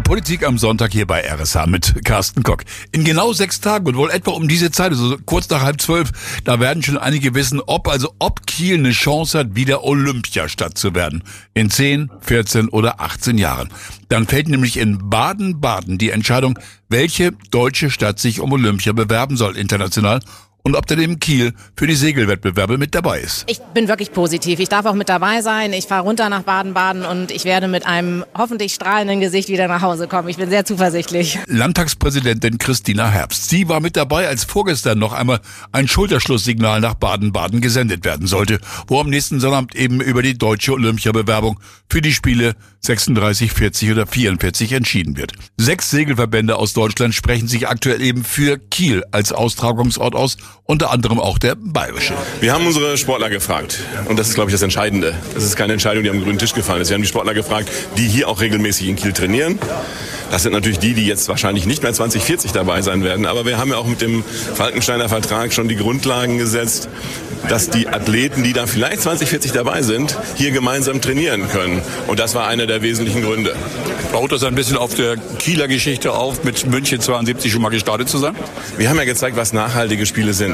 Politik am Sonntag hier bei RSH mit Carsten Kock. In genau 6 Tagen und wohl etwa um diese Zeit, also kurz nach 11:30, da werden schon einige wissen, ob Kiel eine Chance hat, wieder Olympiastadt zu werden. In 10, 14 oder 18 Jahren. Dann fällt nämlich in Baden-Baden die Entscheidung, welche deutsche Stadt sich um Olympia bewerben soll international. Und ob dann eben Kiel für die Segelwettbewerbe mit dabei ist. Ich bin wirklich positiv. Ich darf auch mit dabei sein. Ich fahre runter nach Baden-Baden und ich werde mit einem hoffentlich strahlenden Gesicht wieder nach Hause kommen. Ich bin sehr zuversichtlich. Landtagspräsidentin Christina Herbst. Sie war mit dabei, als vorgestern noch einmal ein Schulterschlusssignal nach Baden-Baden gesendet werden sollte, wo am nächsten Sonnabend eben über die deutsche Olympiabewerbung für die Spiele 36, 40 oder 44 entschieden wird. 6 Segelverbände aus Deutschland sprechen sich aktuell eben für Kiel als Austragungsort aus, unter anderem auch der bayerische. Wir haben unsere Sportler gefragt und das ist, glaube ich, das Entscheidende. Das ist keine Entscheidung, die am grünen Tisch gefallen ist. Wir haben die Sportler gefragt, die hier auch regelmäßig in Kiel trainieren. Das sind natürlich die jetzt wahrscheinlich nicht mehr 2040 dabei sein werden. Aber wir haben ja auch mit dem Falkensteiner Vertrag schon die Grundlagen gesetzt, dass die Athleten, die da vielleicht 2040 dabei sind, hier gemeinsam trainieren können. Und das war einer der wesentlichen Gründe. Baut das ein bisschen auf der Kieler Geschichte auf, mit München 72 schon mal gestartet zu sein? Wir haben ja gezeigt, was nachhaltige Spiele sind.